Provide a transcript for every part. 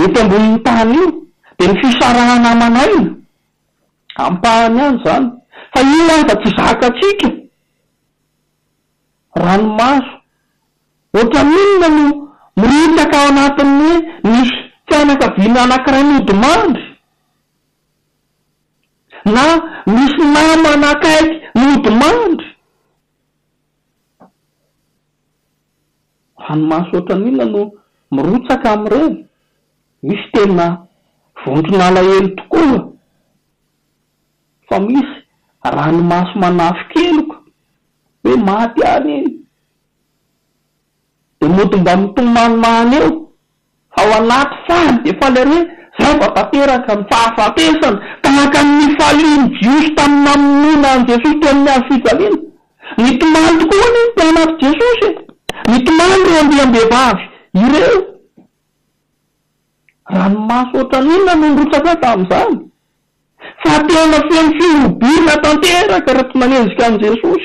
eto ambonin'ny tany io de ny fisarahana manaina ampahany any zany fa io aza tsy zakatsika ranomaso ohatra minona no miritaka ao anatin'ny hoe misy fianakaviana anankiray modimandry na misy nama anakaiky modimandry ranomaso ohatra minona no mirotsaka am'ireny misy tena vondrona alahelo tokoa fa misy ranomaso manafikeloko hoe maty any eny de mody mba mitomany eo fa ao anaty faly de faly re zava-tanteraka ny fahafatesana tahaka ny faliny jiosy tamina minona an' Jesosy teo amin'ny azo fijaliana mitomany tokoa ny teo anaty Jesosy mitomany reo ambiam-behivavy ireo ranomaso ohatra n'inona no mirotsaka tam'izany fa tena feno fiobina tanteraka raha tsy manezika an' Jesosy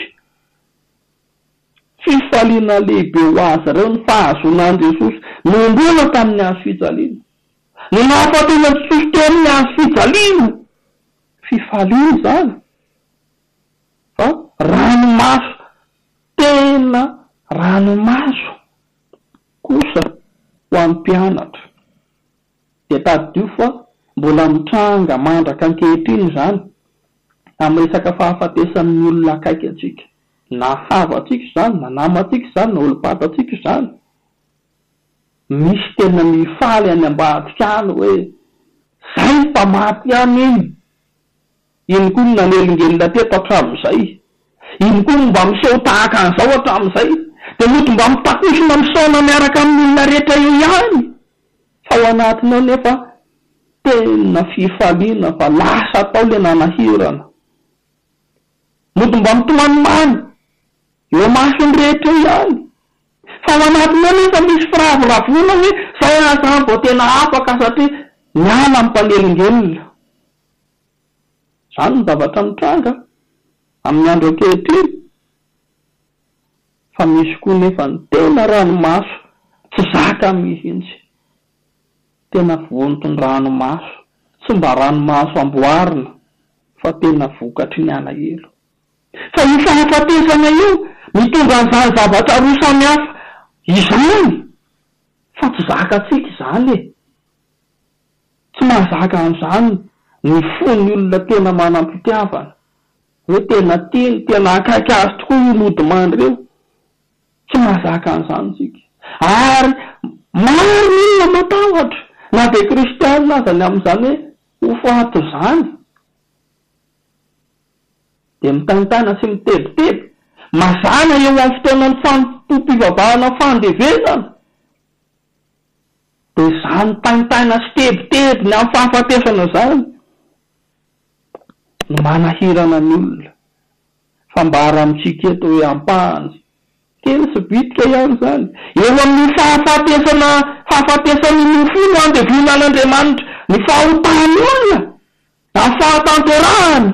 fifaliana lehibe ho azy reo ny fahazona an' Jesosy nomboana tamin'ny azo fijaliana ny nahafatena Jesosy teo amin'ny azo fijaliana fifaliana zany fa ranomaso tena ranomaso kosa ho amin'ny mpianatra de tadio fa mbola mitranga mandraka ankehitriny zany amin'ny resaka fahafatesan'ny olona akaiky atsika na havatsika zany na namatsika zany na olo-patatsika zany misy tena mifaly any ambadika any hoe zay fa maty any iny koa ny nanelingelina teto hatramin'izay iny koa mba miseho tahaka an'izao hatramin'izay de mety mba mitakosina misaona miaraka amin'ny olona rehetra io ihany fa ao anatinao nefa tena fifaliana fa lasa atao le nanahirana mety mba mitomany eo masony rehetra io ihany fa ao anatinao nefa misy firavoravona hoe zay azany vao tena afaka satria miala mimpanelingelina zany ny zavatra mitranga amin'ny andro ankehitriny fa misy koa nefa ny tena ranomaso tsy zaka mihitsy tena vonto ny ranomaso tsy mba ranomaso amboarina fa tena vokatry ny alahelo fa io fahafatesana io mitondra an'izany zavatra roa samy hafa izany fa tsy zakatsika izany tsy mahazaka an'izany ny fony olona tena manam-pitiavana hoe tena tiany tena akaiky azy tokoa io modimandry reo tsy mahazaka an'izany tsika ary maro olona matahotra na de kristianina azany amin'izany hoe ho fato zany de mitanitana sy mitebiteby mazana eo amin'ny fotoanany fantom-pivavahana fandevezana de zany tanitaina sy tebiteby ny amin'ny fahafatesana zany no manahirana ny olona fa mba ara-mitsika eto hoe ampahany kely sy bitika ihany zany eo amin'ny fahafatesany nofo no andevona an'Andriamanitra ny fahotany olona na fahatanterahany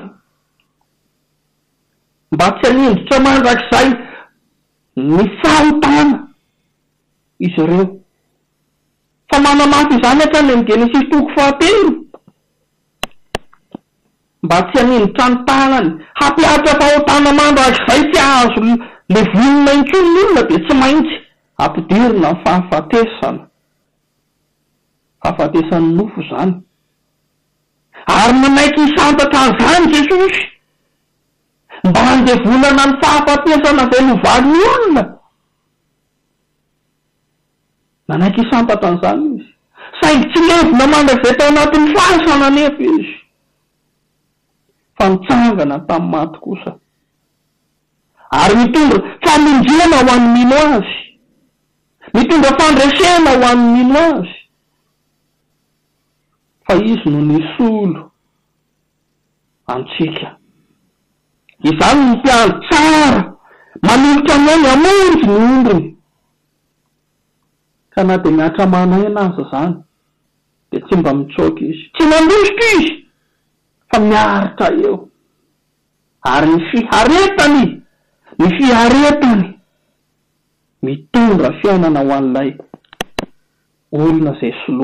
mba tsy hanindritra mandrakizay ny fahotana izy ireo fa manamafy izany hatrany amin'ny Genesis 3:1 mba tsy hanindritra ny tanany hampiatra fahotana mandrakizay tsy azo le vonona intsony ny olona de tsy maintsy ampidirina ny fahafatesan'ny nofo zany ary manaiky hisantatra an'izany Jesosy mba handevonana ny fahafatesana zay novali ny olona manaiky hisantatra an'izany izy saingy tsy levina mandrakizay tao anatin'ny fahasana nefa izy fa nitsangana tamin'ny maty kosa ary mitondra famonjena ho an'ny mino azy mitondra fandresena ho an'ny mino azy fa izy no nisolo antsika izany ny mpiandry tsara manolotra ny amonjy ny ondriny ka na de miatra manaina azy zany de tsy mba mitsoka izy tsy mandosika izy fa miaritra eo ary ny fiharetany mitondra fiainana ho an'ilay olona zay solo